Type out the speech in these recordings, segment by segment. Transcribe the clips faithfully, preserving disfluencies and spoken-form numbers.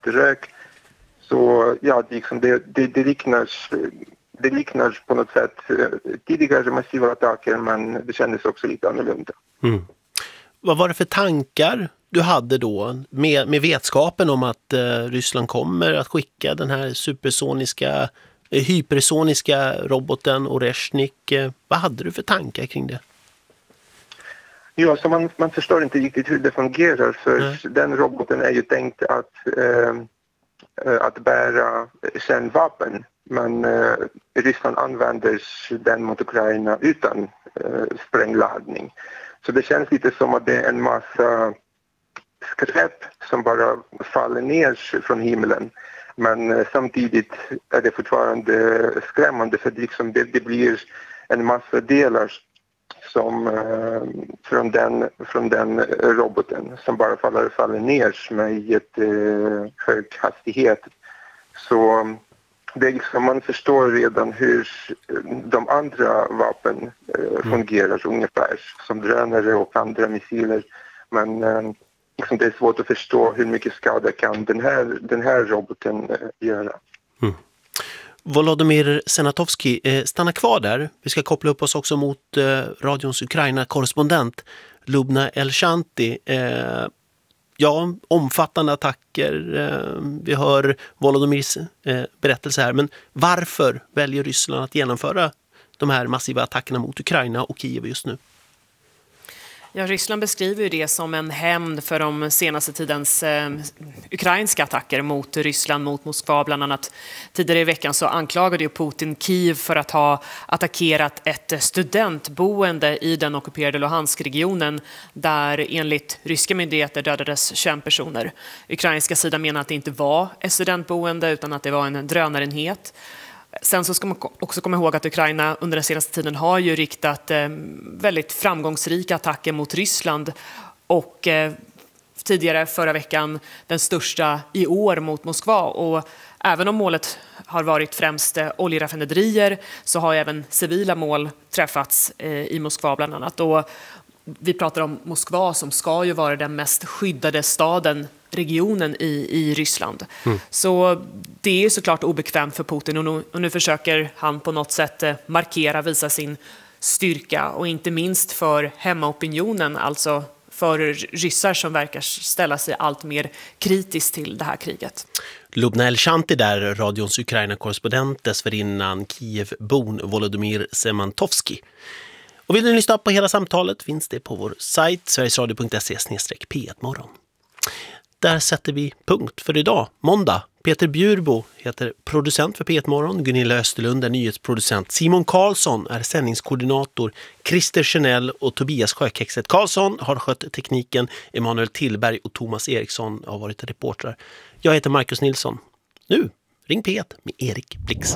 rök. Så ja, liksom det, det, det, liknar, det liknar på något sätt tidigare massiva attacker, men det kändes också lite annorlunda. Mm. Vad var det för tankar du hade då med, med vetskapen om att eh, Ryssland kommer att skicka den här supersoniska, eh, hypersoniska roboten Oreshnik? Eh, vad hade du för tankar kring det? Ja, så man, man förstår inte riktigt hur det fungerar, för mm. den roboten är ju tänkt att, eh, att bära kärnvapen, men eh, Ryssland använder den mot Ukraina utan eh, sprängladdning. Så det känns lite som att det är en massa skräp som bara faller ner från himlen. Men eh, samtidigt är det fortfarande skrämmande, för det, liksom, det, det blir en massa delar som, eh, från, den, från den roboten som bara faller, faller ner med jättehög hög hastighet. Så det är liksom, man förstår redan hur de andra vapen eh, fungerar mm. ungefär, som drönare och andra missiler. Men eh, liksom det är svårt att förstå hur mycket skada kan den här, den här roboten eh, göra. Mm. Volodymyr Senatovsky, eh, stanna kvar där. Vi ska koppla upp oss också mot eh, radions Ukraina-korrespondent Lubna Elshanti. Eh, ja, omfattande attacker. Eh, vi hör Volodymyrs eh, berättelse här. Men varför väljer Ryssland att genomföra de här massiva attackerna mot Ukraina och Kiev just nu? Ja, Ryssland beskriver ju det som en hämnd för de senaste tidens eh, ukrainska attacker mot Ryssland, mot Moskva. Bland annat tidigare i veckan så anklagade ju Putin Kiev för att ha attackerat ett studentboende i den ockuperade Luhansk-regionen, där enligt ryska myndigheter dödades tjugo personer. Ukrainska sidan menar att det inte var ett studentboende utan att det var en drönarenhet. Sen så ska man också komma ihåg att Ukraina under den senaste tiden har ju riktat eh, väldigt framgångsrika attacker mot Ryssland, och eh, tidigare förra veckan den största i år mot Moskva. Och även om målet har varit främst eh, oljeraffinaderier, så har även civila mål träffats eh, i Moskva bland annat. Och vi pratar om Moskva som ska ju vara den mest skyddade staden, regionen i, i Ryssland. Mm. Så det är såklart obekvämt för Putin, och nu, och nu försöker han på något sätt markera, visa sin styrka, och inte minst för hemmaopinionen, alltså för ryssar som verkar ställa sig allt mer kritiskt till det här kriget. Lubna Elshanti där, radions Ukraina-korrespondent, dessförinnan Kiev-bon Volodymyr Senatovsky. Och vill ni lyssna på hela samtalet finns det på vår sajt sverigesradio punkt se slash p ett morgon. Där sätter vi punkt för idag, måndag. Peter Bjurbo heter producent för P ett morgon. Gunilla Österlund är nyhetsproducent. Simon Karlsson är sändningskoordinator. Christer Chanel och Tobias Sjökexet Karlsson har skött tekniken. Emanuel Tillberg och Thomas Eriksson har varit reportrar. Jag heter Marcus Nilsson. Nu, ring P ett med Erik Blix.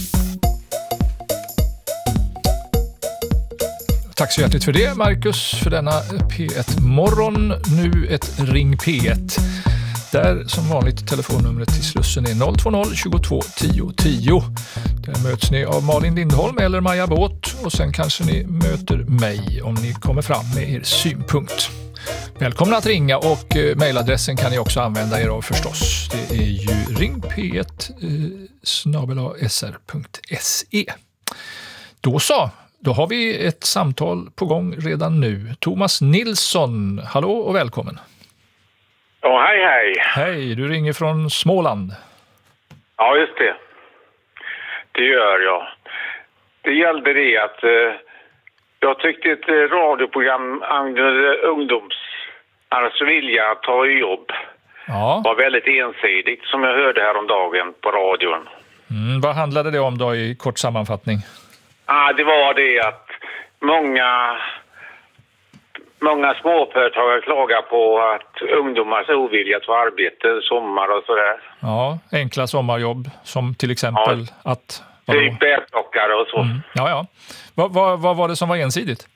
Tack så hjärtligt för det, Marcus, för denna P ett-morgon. Nu ett Ring P ett. Där som vanligt telefonnumret till Slussen är noll två noll tjugotvå tio tio. Där möts ni av Malin Lindholm eller Maja Båt, och sen kanske ni möter mig om ni kommer fram med er synpunkt. Välkomna att ringa, och eh, mejladressen kan ni också använda er av förstås. Det är ju ring p ett snabel-a s r punkt se. Då så. Då har vi ett samtal på gång redan nu. Thomas Nilsson, hallå och välkommen. Ja, hej hej. Hej, du ringer från Småland. Ja, just det. Det gör jag. Det gällde det att eh, jag tyckte ett radioprogram angående ungdoms, alltså vilja att ta jobb, ja, var väldigt ensidigt, som jag hörde häromdagen på radion. Mm, vad handlade det om då i kort sammanfattning? Ja, det var det att många, många småföretagare klagar på att ungdomars ovilja att få arbete, sommar och sådär. Ja, enkla sommarjobb som till exempel ja, att... Typ bärplockare och så. Mm, ja, ja. Vad, vad, vad var det som var ensidigt?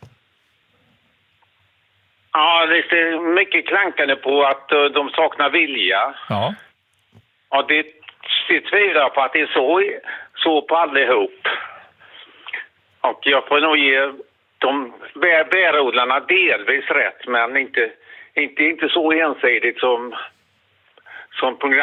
Ja, det är mycket klankande på att de saknar vilja. Ja. Ja, det, det tvivlar på att det är så, så på allihop. Och jag får nog ge de bär, bärodlarna delvis rätt, men inte, inte, inte så ensidigt som, som program